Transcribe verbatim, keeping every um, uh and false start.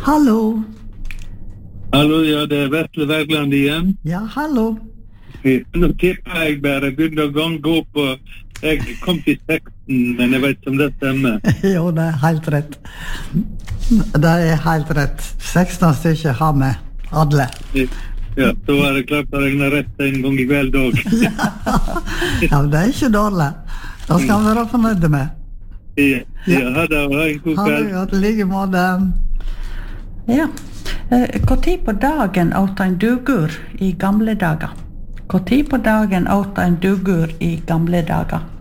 Hallo. Hallo, ja, det er Vetle Wergeland igjen. Ja, hallo. Nå tipper jeg bare begynner å gange opp, og jeg kom til seksten, men jeg vet ikke om det stemmer. Jo, det er helt rett. Det er helt rett. seksten stykker har vi alle. Ja, så var det klart å regne rett en gang i kveld også. Ja, men det er ikke dårlig. Det skal vi være fornøyde med. Ja, ja, ha det, ha en god Ha kveld. det godt, i like måte. Ja. Hvor tid på dagen åt en dugur i gamle dager? Hvor tid på dagen åt en dugur i gamle dager?